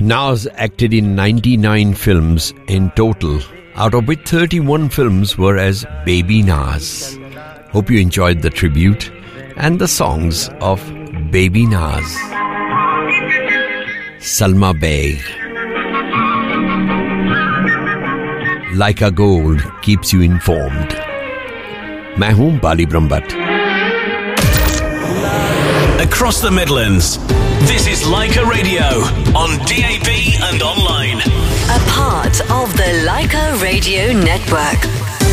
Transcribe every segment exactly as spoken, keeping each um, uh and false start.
Nas acted in ninety-nine films in total, out of which thirty-one films were as Baby Nas. Hope you enjoyed the tribute and the songs of Baby Nas. Salma Baig. Like a Gold keeps you informed. मैं हूं बाली Brahmbhatt. Across the Midlands, this is Leica Radio on D A B and online. A part of the Leica Radio Network.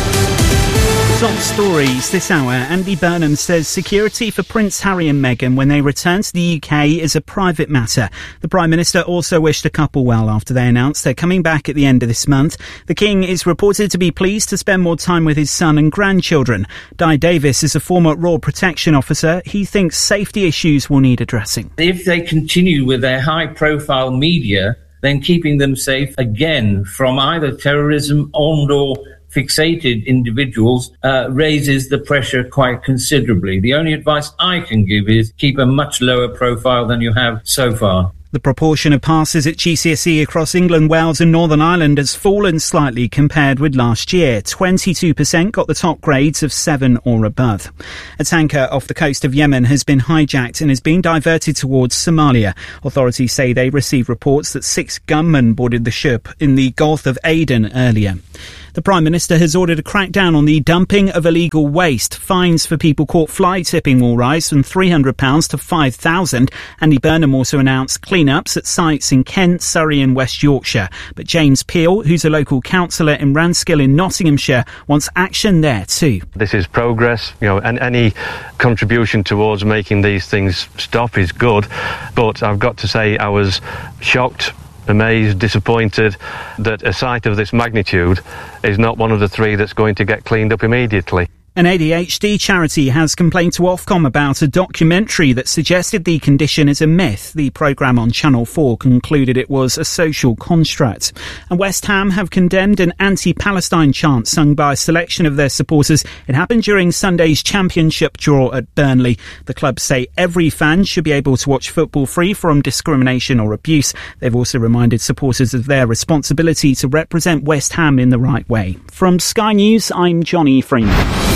Top stories this hour. Andy Burnham says security for Prince Harry and Meghan when they return to the U K is a private matter. The Prime Minister also wished the couple well after they announced they're coming back at the end of this month. The King is reported to be pleased to spend more time with his son and grandchildren. Di Davis is a former Royal Protection Officer. He thinks safety issues will need addressing. If they continue with their high-profile media, then keeping them safe again from either terrorism and or fixated individuals uh, raises the pressure quite considerably. The only advice I can give is keep a much lower profile than you have so far. The proportion of passes at G C S E across England, Wales and Northern Ireland has fallen slightly compared with last year. twenty-two percent got the top grades of seven or above. A tanker off the coast of Yemen has been hijacked and is being diverted towards Somalia. Authorities say they received reports that six gunmen boarded the ship in the Gulf of Aden earlier. The Prime Minister has ordered a crackdown on the dumping of illegal waste. Fines for people caught fly tipping will rise from three hundred pounds to five thousand pounds. Andy Burnham also announced clean-ups at sites in Kent, Surrey and West Yorkshire. But James Peel, who's a local councillor in Ranskill in Nottinghamshire, wants action there too. This is progress, you know, and any contribution towards making these things stop is good. But I've got to say I was shocked, amazed, disappointed that a site of this magnitude is not one of the three that's going to get cleaned up immediately. An A D H D charity has complained to Ofcom about a documentary that suggested the condition is a myth. The programme on Channel four concluded it was a social construct. And West Ham have condemned an anti-Palestine chant sung by a selection of their supporters. It happened during Sunday's championship draw at Burnley. The club say every fan should be able to watch football free from discrimination or abuse. They've also reminded supporters of their responsibility to represent West Ham in the right way. From Sky News, I'm Johnny Freeman.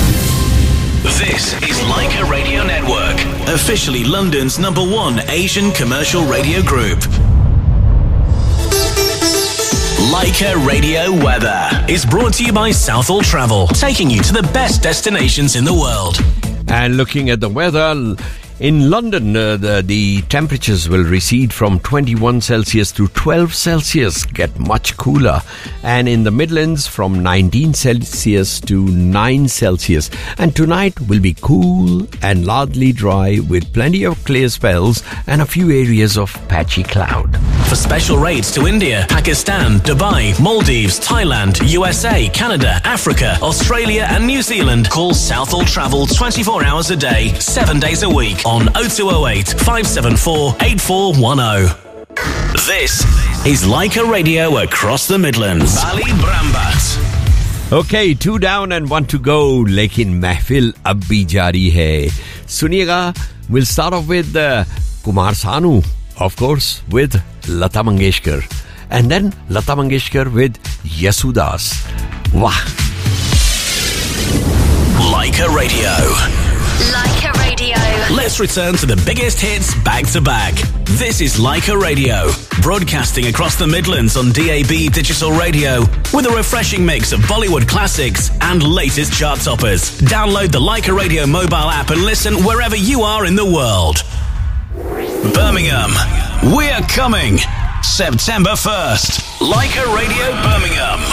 This is Leica Radio Network, officially London's number one Asian commercial radio group. Leica Radio Weather is brought to you by Southall Travel, taking you to the best destinations in the world. And looking at the weather, in London, uh, the, the temperatures will recede from twenty-one Celsius to twelve Celsius, get much cooler. And in the Midlands, from nineteen Celsius to nine Celsius. And tonight will be cool and largely dry with plenty of clear spells and a few areas of patchy cloud. For special rates to India, Pakistan, Dubai, Maldives, Thailand, U S A, Canada, Africa, Australia and New Zealand, call Southall Travel twenty-four hours a day, seven days a week on oh two oh eight, five seven four, eight four one oh. This is Leica Radio across the Midlands. Bali Brambat. Okay, two down and one to go. Lekin महफिल अब भी जारी है. सुनिएगा, we'll start off with uh, Kumar Sanu, of course, with Lata Mangeshkar. And then Lata Mangeshkar with Yasudas. Wah! Leica Radio. Leica Radio. Let's return to the biggest hits back to back. This is Leica Radio, broadcasting across the Midlands on D A B Digital Radio with a refreshing mix of Bollywood classics and latest chart toppers. Download the Leica Radio mobile app and listen wherever you are in the world. Birmingham, we're coming September first. Leica Radio Birmingham.